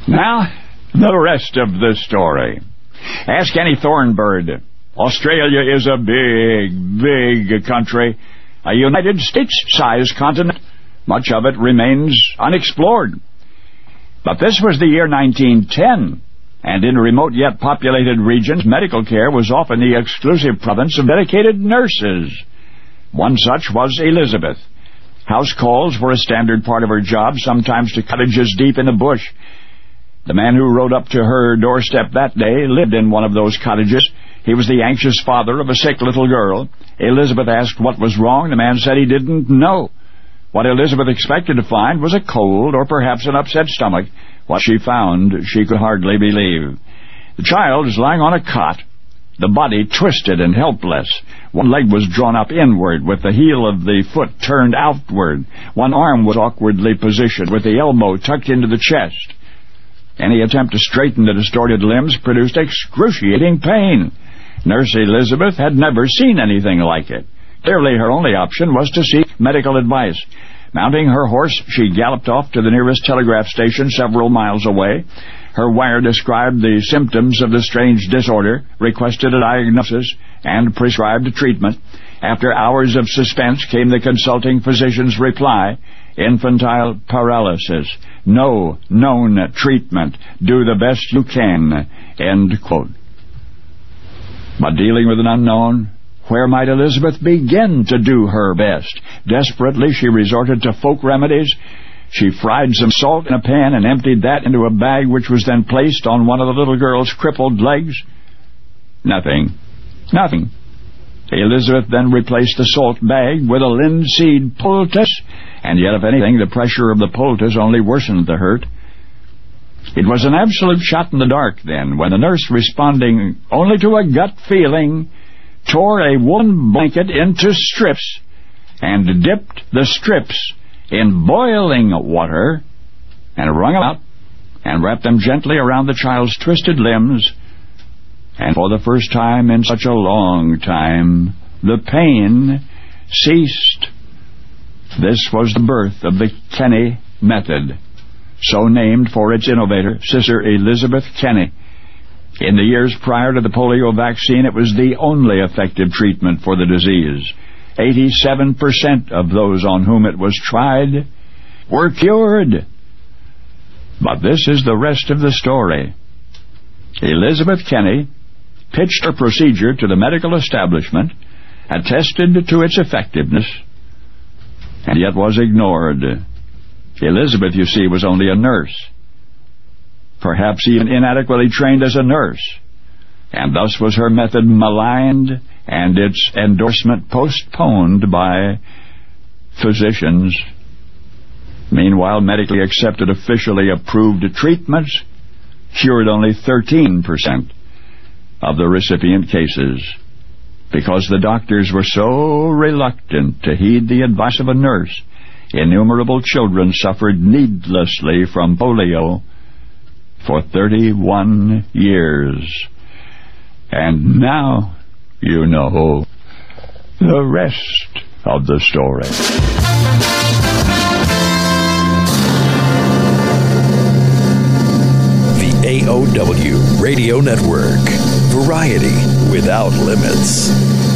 Now, the rest of the story. Ask any Thornbird. Australia is a big country, a United States-sized continent. Much of it remains unexplored. But this was the year 1910, and in remote yet populated regions, medical care was often the exclusive province of dedicated nurses. One such was Elizabeth. House calls were a standard part of her job, sometimes to cottages deep in the bush. The man who rode up to her doorstep that day lived in one of those cottages. He was the anxious father of a sick little girl. Elizabeth asked what was wrong. The man said he didn't know. What Elizabeth expected to find was a cold or perhaps an upset stomach. What she found, she could hardly believe. The child was lying on a cot, the body twisted and helpless. One leg was drawn up inward, with the heel of the foot turned outward. One arm was awkwardly positioned, with the elbow tucked into the chest. Any attempt to straighten the distorted limbs produced excruciating pain. Nurse Elizabeth had never seen anything like it. Clearly, her only option was to seek medical advice. Mounting her horse, she galloped off to the nearest telegraph station several miles away. Her wire described the symptoms of the strange disorder, requested a diagnosis, and prescribed treatment. After hours of suspense came the consulting physician's reply: infantile paralysis. No known treatment. Do the best you can. End quote. But dealing with an unknown, where might Elizabeth begin to do her best? Desperately, she resorted to folk remedies. She fried some salt in a pan and emptied that into a bag, which was then placed on one of the little girl's crippled legs. Nothing. Elizabeth then replaced the salt bag with a linseed poultice, and yet, if anything, the pressure of the poultice only worsened the hurt. It was an absolute shot in the dark, then, when the nurse, responding only to a gut feeling, tore a woolen blanket into strips and dipped the strips in boiling water and wrung them out and wrapped them gently around the child's twisted limbs. And for the first time in such a long time, the pain ceased. This was the birth of the Kenny method, so named for its innovator, Sister Elizabeth Kenny. In the years prior to the polio vaccine, it was the only effective treatment for the disease. 87% of those on whom it was tried were cured. But this is the rest of the story. Elizabeth Kenny pitched her procedure to the medical establishment, attested to its effectiveness, and yet was ignored. Elizabeth, you see, was only a nurse, perhaps even inadequately trained as a nurse, and thus was her method maligned and its endorsement postponed by physicians. Meanwhile, medically accepted, officially approved treatments cured only 13% of the recipient cases, because the doctors were so reluctant to heed the advice of a nurse. Innumerable children suffered needlessly from polio for 31 years. And now you know the rest of the story. The AOW Radio Network. Variety without limits.